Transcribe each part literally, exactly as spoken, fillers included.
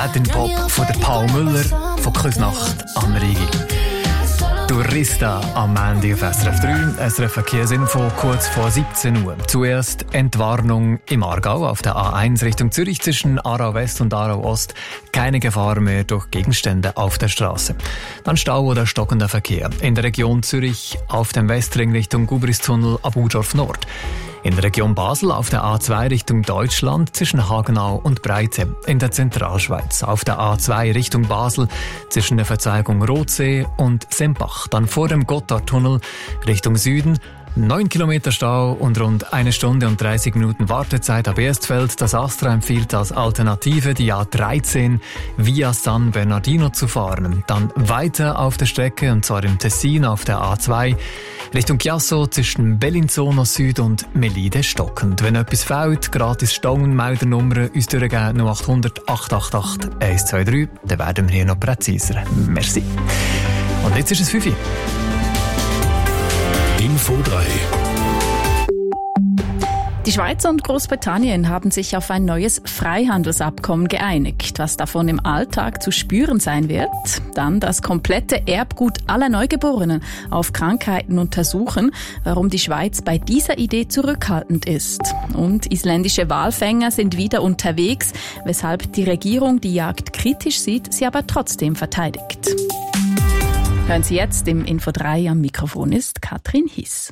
Latin Pop von der Paul Müller von Küsnacht am Rigi. Tourista am Montag auf S R F drei. S R F Verkehrsinfo kurz vor siebzehn Uhr. Zuerst Entwarnung im Aargau auf der A eins Richtung Zürich zwischen Aarau West und Aarau Ost. Keine Gefahr mehr durch Gegenstände auf der Straße. Dann Stau oder stockender Verkehr. In der Region Zürich auf dem Westring Richtung Gubristunnel ab Udorf Nord. In der Region Basel auf der A zwei Richtung Deutschland zwischen Hagenau und Breite. In der Zentralschweiz auf der A zwei Richtung Basel zwischen der Verzweigung Rotsee und Sempach. Dann vor dem Gotthardtunnel Richtung Süden. neun Kilometer Stau und rund eine Stunde und dreißig Minuten Wartezeit ab Erstfeld. Das Astra empfiehlt als Alternative die A dreizehn via San Bernardino zu fahren. Dann weiter auf der Strecke, und zwar im Tessin auf der A zwei Richtung Chiasso zwischen Bellinzona Süd und Melide stockend. Wenn etwas fehlt, gratis Stauenmeldernummer uns durchgeben null acht hundert acht acht acht eins zwei drei. Dann werden wir hier noch präziser. Merci. Und jetzt ist es fünf Uhr. Info drei. Die Schweiz und Großbritannien haben sich auf ein neues Freihandelsabkommen geeinigt. Was davon im Alltag zu spüren sein wird, dann das komplette Erbgut aller Neugeborenen auf Krankheiten untersuchen, warum die Schweiz bei dieser Idee zurückhaltend ist. Und isländische Walfänger sind wieder unterwegs, weshalb die Regierung die Jagd kritisch sieht, sie aber trotzdem verteidigt. Hören Sie jetzt im Info drei, am Mikrofon ist Katrin Hiss.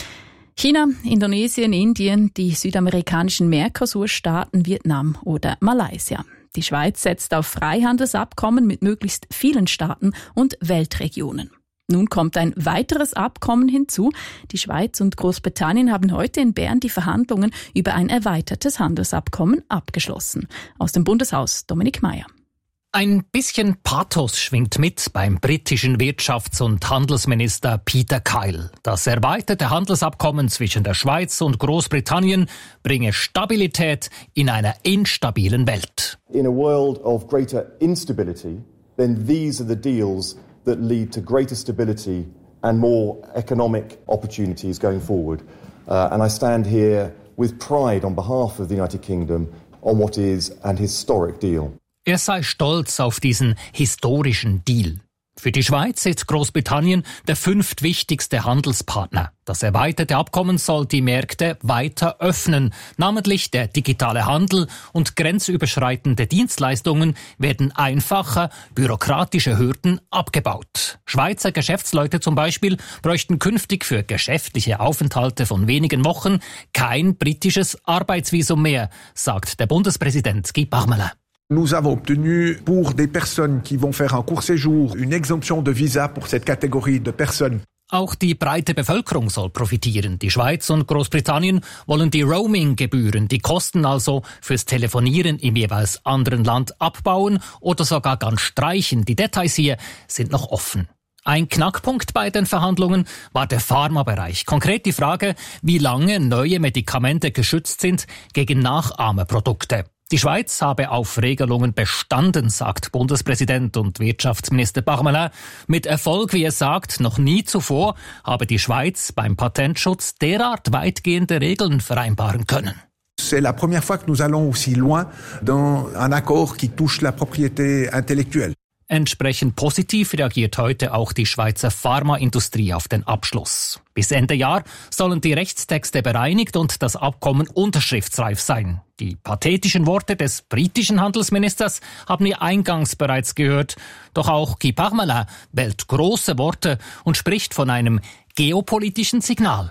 China, Indonesien, Indien, die südamerikanischen Mercosur-Staaten, Vietnam oder Malaysia. Die Schweiz setzt auf Freihandelsabkommen mit möglichst vielen Staaten und Weltregionen. Nun kommt ein weiteres Abkommen hinzu. Die Schweiz und Großbritannien haben heute in Bern die Verhandlungen über ein erweitertes Handelsabkommen abgeschlossen. Aus dem Bundeshaus Dominik Mayer. Ein bisschen Pathos schwingt mit beim britischen Wirtschafts- und Handelsminister Peter Kyle. Das erweiterte Handelsabkommen zwischen der Schweiz und Großbritannien bringe Stabilität in einer instabilen Welt. In a world of greater instability, then these are the deals that lead to greater stability and more economic opportunities going forward. Uh, and I stand here with pride on behalf of the United Kingdom on what is an historic deal. Er sei stolz auf diesen historischen Deal. Für die Schweiz ist Großbritannien der fünftwichtigste Handelspartner. Das erweiterte Abkommen soll die Märkte weiter öffnen. Namentlich der digitale Handel und grenzüberschreitende Dienstleistungen werden einfacher, bürokratische Hürden abgebaut. Schweizer Geschäftsleute zum Beispiel bräuchten künftig für geschäftliche Aufenthalte von wenigen Wochen kein britisches Arbeitsvisum mehr, sagt der Bundespräsident Guy Parmelin. Nous avons obtenu pour des personnes qui vont faire un court séjour une exemption de visa pour cette catégorie de personnes. Auch die breite Bevölkerung soll profitieren. Die Schweiz und Großbritannien wollen die Roaming-Gebühren, die Kosten also fürs Telefonieren im jeweils anderen Land abbauen oder sogar ganz streichen. Die Details hier sind noch offen. Ein Knackpunkt bei den Verhandlungen war der Pharmabereich. Konkret die Frage, wie lange neue Medikamente geschützt sind gegen Nachahmerprodukte. Die Schweiz habe auf Regelungen bestanden, sagt Bundespräsident und Wirtschaftsminister Parmelin. Mit Erfolg, wie er sagt, noch nie zuvor habe die Schweiz beim Patentschutz derart weitgehende Regeln vereinbaren können. C'est la première fois que nous allons aussi loin dans un accord qui touche la propriété intellectuelle. Entsprechend positiv reagiert heute auch die Schweizer Pharmaindustrie auf den Abschluss. Bis Ende Jahr sollen die Rechtstexte bereinigt und das Abkommen unterschriftsreif sein. Die pathetischen Worte des britischen Handelsministers haben wir eingangs bereits gehört. Doch auch Guy Parmelin wählt große Worte und spricht von einem geopolitischen Signal.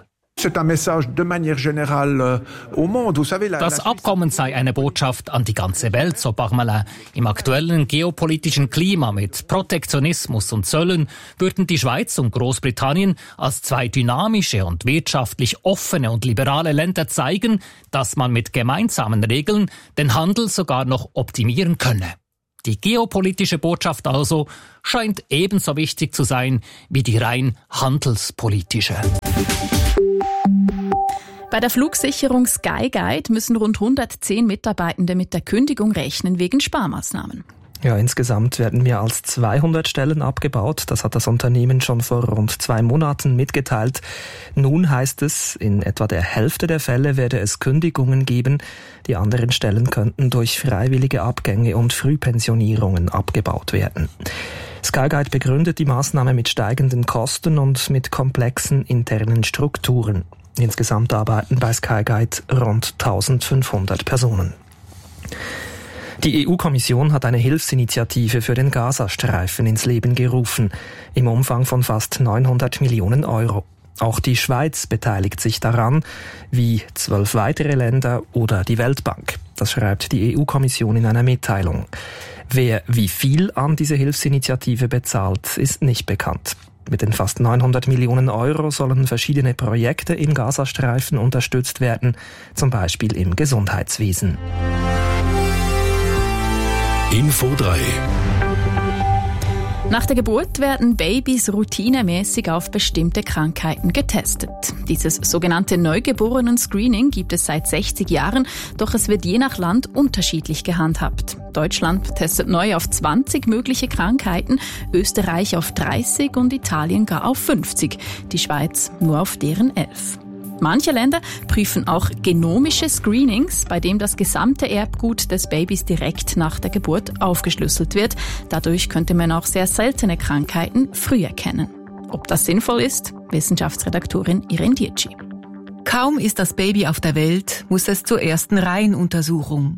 Das Abkommen sei eine Botschaft an die ganze Welt, so Parmelin. Im aktuellen geopolitischen Klima mit Protektionismus und Zöllen würden die Schweiz und Großbritannien als zwei dynamische und wirtschaftlich offene und liberale Länder zeigen, dass man mit gemeinsamen Regeln den Handel sogar noch optimieren könne. Die geopolitische Botschaft also scheint ebenso wichtig zu sein wie die rein handelspolitische. Bei der Flugsicherung Skyguide müssen rund hundertzehn Mitarbeitende mit der Kündigung rechnen wegen Sparmaßnahmen. Ja, insgesamt werden mehr als zweihundert Stellen abgebaut. Das hat das Unternehmen schon vor rund zwei Monaten mitgeteilt. Nun heißt es, in etwa der Hälfte der Fälle werde es Kündigungen geben. Die anderen Stellen könnten durch freiwillige Abgänge und Frühpensionierungen abgebaut werden. Skyguide begründet die Maßnahme mit steigenden Kosten und mit komplexen internen Strukturen. Insgesamt arbeiten bei Skyguide rund eintausendfünfhundert Personen. Die E U-Kommission hat eine Hilfsinitiative für den Gazastreifen ins Leben gerufen, im Umfang von fast neunhundert Millionen Euro. Auch die Schweiz beteiligt sich daran, wie zwölf weitere Länder oder die Weltbank. Das schreibt die E U-Kommission in einer Mitteilung. Wer wie viel an diese Hilfsinitiative bezahlt, ist nicht bekannt. Mit den fast neunhundert Millionen Euro sollen verschiedene Projekte im Gazastreifen unterstützt werden, zum Beispiel im Gesundheitswesen. Info drei. Nach der Geburt werden Babys routinemäßig auf bestimmte Krankheiten getestet. Dieses sogenannte Neugeborenen-Screening gibt es seit sechzig Jahren, doch es wird je nach Land unterschiedlich gehandhabt. Deutschland testet neu auf zwanzig mögliche Krankheiten, Österreich auf dreißig und Italien gar auf fünfzig, die Schweiz nur auf deren elf. Manche Länder prüfen auch genomische Screenings, bei dem das gesamte Erbgut des Babys direkt nach der Geburt aufgeschlüsselt wird. Dadurch könnte man auch sehr seltene Krankheiten früh erkennen. Ob das sinnvoll ist? Wissenschaftsredaktorin Irene Dietschi. Kaum ist das Baby auf der Welt, muss es zur ersten Reihenuntersuchung.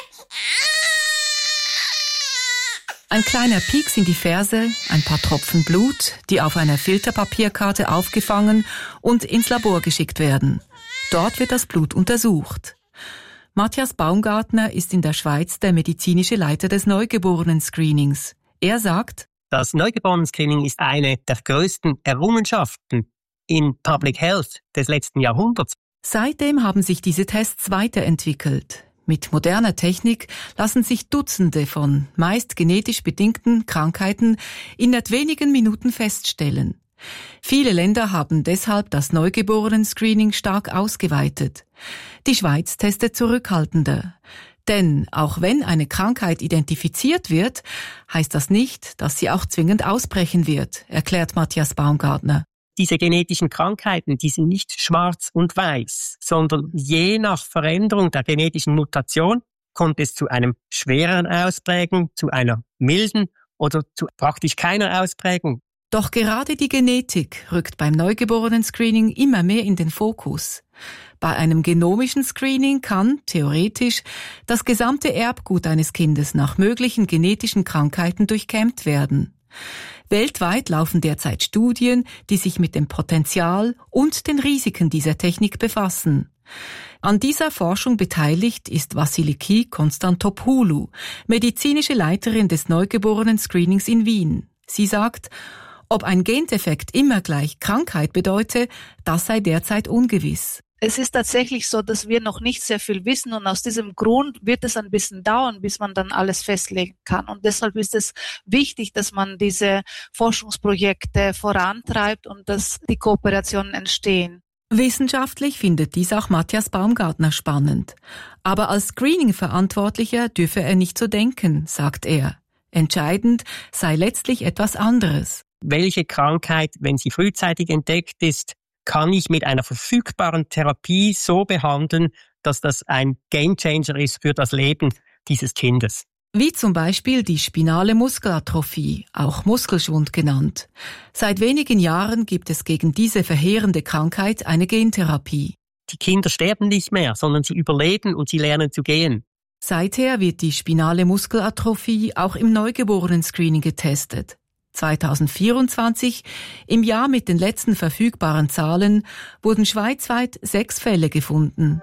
Ein kleiner Pieks in die Ferse, ein paar Tropfen Blut, die auf einer Filterpapierkarte aufgefangen und ins Labor geschickt werden. Dort wird das Blut untersucht. Matthias Baumgartner ist in der Schweiz der medizinische Leiter des Neugeborenen-Screenings. Er sagt, das Neugeborenen-Screening ist eine der größten Errungenschaften in Public Health des letzten Jahrhunderts. Seitdem haben sich diese Tests weiterentwickelt. Mit moderner Technik lassen sich Dutzende von meist genetisch bedingten Krankheiten in nicht wenigen Minuten feststellen. Viele Länder haben deshalb das Neugeborenen-Screening stark ausgeweitet. Die Schweiz testet zurückhaltender. Denn auch wenn eine Krankheit identifiziert wird, heißt das nicht, dass sie auch zwingend ausbrechen wird, erklärt Matthias Baumgartner. Diese genetischen Krankheiten, die sind nicht schwarz und weiß, sondern je nach Veränderung der genetischen Mutation kommt es zu einem schwereren Ausprägung, zu einer milden oder zu praktisch keiner Ausprägung. Doch gerade die Genetik rückt beim Neugeborenen-Screening immer mehr in den Fokus. Bei einem genomischen Screening kann, theoretisch, das gesamte Erbgut eines Kindes nach möglichen genetischen Krankheiten durchkämmt werden. Weltweit laufen derzeit Studien, die sich mit dem Potenzial und den Risiken dieser Technik befassen. An dieser Forschung beteiligt ist Vasiliki Konstantopoulou, medizinische Leiterin des Neugeborenen-Screenings in Wien. Sie sagt, ob ein Gendefekt immer gleich Krankheit bedeute, das sei derzeit ungewiss. Es ist tatsächlich so, dass wir noch nicht sehr viel wissen und aus diesem Grund wird es ein bisschen dauern, bis man dann alles festlegen kann. Und deshalb ist es wichtig, dass man diese Forschungsprojekte vorantreibt und dass die Kooperationen entstehen. Wissenschaftlich findet dies auch Matthias Baumgartner spannend. Aber als Screening-Verantwortlicher dürfe er nicht so denken, sagt er. Entscheidend sei letztlich etwas anderes. Welche Krankheit, wenn sie frühzeitig entdeckt ist, kann ich mit einer verfügbaren Therapie so behandeln, dass das ein Gamechanger ist für das Leben dieses Kindes. Wie zum Beispiel die spinale Muskelatrophie, auch Muskelschwund genannt. Seit wenigen Jahren gibt es gegen diese verheerende Krankheit eine Gentherapie. Die Kinder sterben nicht mehr, sondern sie überleben und sie lernen zu gehen. Seither wird die spinale Muskelatrophie auch im Neugeborenen-Screening getestet. zweitausendvierundzwanzig, im Jahr mit den letzten verfügbaren Zahlen, wurden schweizweit sechs Fälle gefunden.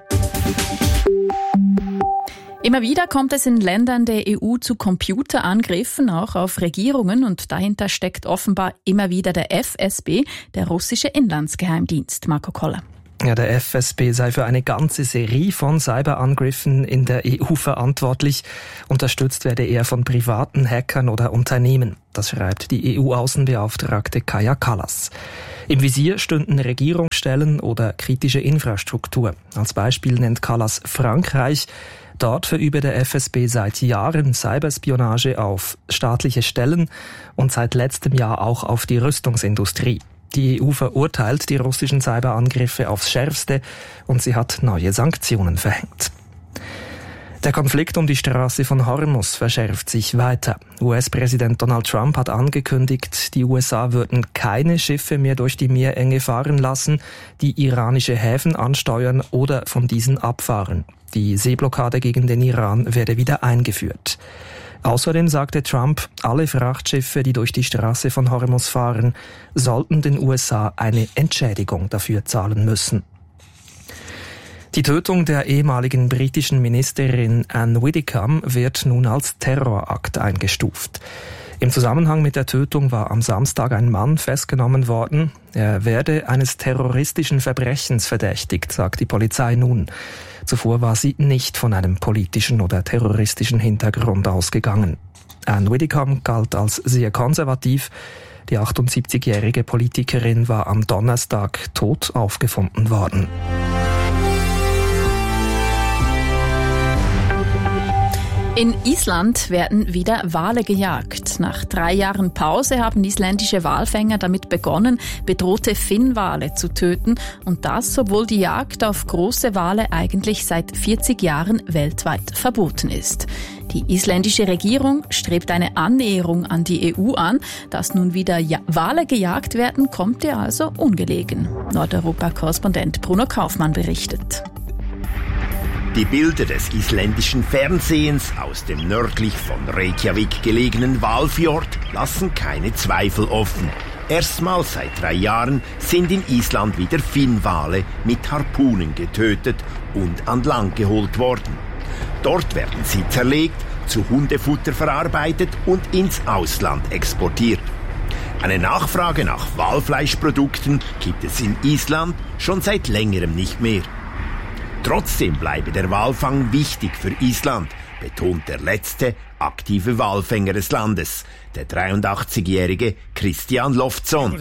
Immer wieder kommt es in Ländern der E U zu Computerangriffen, auch auf Regierungen, und dahinter steckt offenbar immer wieder der F S B, der russische Inlandsgeheimdienst. Marco Koller. Ja, der F S B sei für eine ganze Serie von Cyberangriffen in der E U verantwortlich. Unterstützt werde er von privaten Hackern oder Unternehmen. Das schreibt die E U-Außenbeauftragte Kaja Kallas. Im Visier stünden Regierungsstellen oder kritische Infrastruktur. Als Beispiel nennt Kallas Frankreich. Dort verübe der F S B seit Jahren Cyberspionage auf staatliche Stellen und seit letztem Jahr auch auf die Rüstungsindustrie. Die E U verurteilt die russischen Cyberangriffe aufs Schärfste und sie hat neue Sanktionen verhängt. Der Konflikt um die Straße von Hormuz verschärft sich weiter. U S-Präsident Donald Trump hat angekündigt, die U S A würden keine Schiffe mehr durch die Meerenge fahren lassen, die iranische Häfen ansteuern oder von diesen abfahren. Die Seeblockade gegen den Iran werde wieder eingeführt. Außerdem sagte Trump, alle Frachtschiffe, die durch die Straße von Hormuz fahren, sollten den U S A eine Entschädigung dafür zahlen müssen. Die Tötung der ehemaligen britischen Ministerin Anne Widdecombe wird nun als Terrorakt eingestuft. Im Zusammenhang mit der Tötung war am Samstag ein Mann festgenommen worden. Er werde eines terroristischen Verbrechens verdächtigt, sagt die Polizei nun. Zuvor war sie nicht von einem politischen oder terroristischen Hintergrund ausgegangen. Anne Widdecombe galt als sehr konservativ. Die achtundsiebzigjährige Politikerin war am Donnerstag tot aufgefunden worden. In Island werden wieder Wale gejagt. Nach drei Jahren Pause haben isländische Walfänger damit begonnen, bedrohte Finnwale zu töten. Und das, obwohl die Jagd auf große Wale eigentlich seit vierzig Jahren weltweit verboten ist. Die isländische Regierung strebt eine Annäherung an die E U an. Dass nun wieder ja- Wale gejagt werden, kommt ihr also ungelegen. Nordeuropa-Korrespondent Bruno Kaufmann berichtet. Die Bilder des isländischen Fernsehens aus dem nördlich von Reykjavik gelegenen Hvalfjord lassen keine Zweifel offen. Erstmals seit drei Jahren sind in Island wieder Finnwale mit Harpunen getötet und an Land geholt worden. Dort werden sie zerlegt, zu Hundefutter verarbeitet und ins Ausland exportiert. Eine Nachfrage nach Walfleischprodukten gibt es in Island schon seit längerem nicht mehr. Trotzdem bleibe der Walfang wichtig für Island, betont der letzte aktive Walfänger des Landes, der dreiundachtzigjährige Christian Loftsson.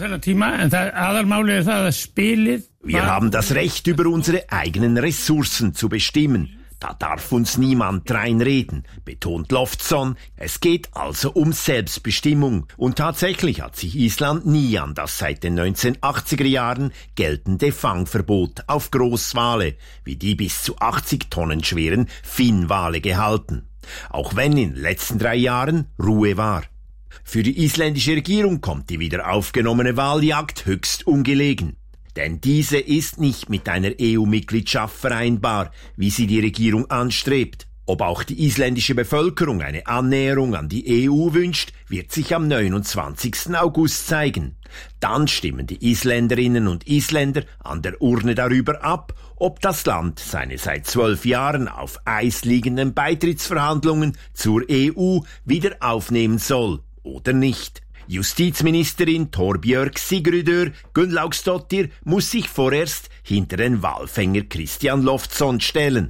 Wir haben das Recht, über unsere eigenen Ressourcen zu bestimmen. Da darf uns niemand reinreden, betont Loftsson. Es geht also um Selbstbestimmung. Und tatsächlich hat sich Island nie an das seit den neunzehnhundertachtziger Jahren geltende Fangverbot auf Großwale, wie die bis zu achtzig Tonnen schweren Finnwale gehalten. Auch wenn in den letzten drei Jahren Ruhe war. Für die isländische Regierung kommt die wieder aufgenommene Waljagd höchst ungelegen. Denn diese ist nicht mit einer E U-Mitgliedschaft vereinbar, wie sie die Regierung anstrebt. Ob auch die isländische Bevölkerung eine Annäherung an die E U wünscht, wird sich am neunundzwanzigsten August zeigen. Dann stimmen die Isländerinnen und Isländer an der Urne darüber ab, ob das Land seine seit zwölf Jahren auf Eis liegenden Beitrittsverhandlungen zur E U wieder aufnehmen soll oder nicht. Justizministerin Torbjörg Sigurður Gunnlaugsdóttir muss sich vorerst hinter den Walfänger Christian Loftsson stellen.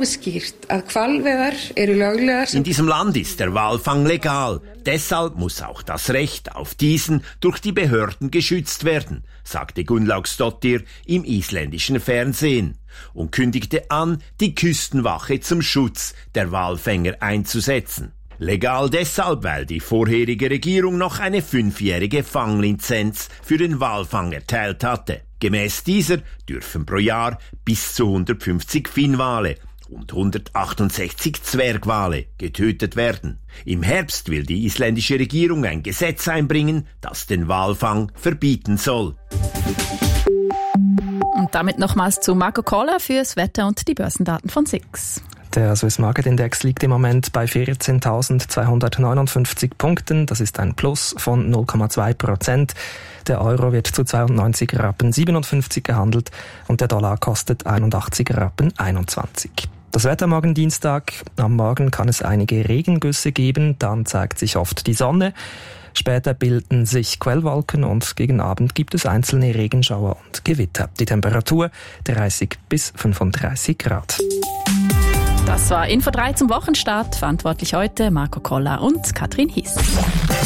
In diesem Land ist der Walfang legal. Deshalb muss auch das Recht auf diesen durch die Behörden geschützt werden, sagte Gunnlaugsdóttir im isländischen Fernsehen und kündigte an, die Küstenwache zum Schutz der Walfänger einzusetzen. Legal deshalb, weil die vorherige Regierung noch eine fünfjährige Fanglizenz für den Walfang erteilt hatte. Gemäß dieser dürfen pro Jahr bis zu hundertfünfzig Finnwale und hundertachtundsechzig Zwergwale getötet werden. Im Herbst will die isländische Regierung ein Gesetz einbringen, das den Walfang verbieten soll. Und damit nochmals zu Marco Koller fürs Wetter und die Börsendaten von S I X. Der Swiss Market Index liegt im Moment bei vierzehntausendzweihundertneunundfünfzig Punkten. Das ist ein Plus von null Komma zwei Prozent. Der Euro wird zu zweiundneunzig Rappen siebenundfünfzig gehandelt und der Dollar kostet einundachtzig Rappen einundzwanzig. Das Wetter morgen Dienstag. Am Morgen kann es einige Regengüsse geben, dann zeigt sich oft die Sonne. Später bilden sich Quellwolken und gegen Abend gibt es einzelne Regenschauer und Gewitter. Die Temperatur dreißig bis fünfunddreißig Grad. Das war Info drei zum Wochenstart. Verantwortlich heute Marco Koller und Katrin Hiss.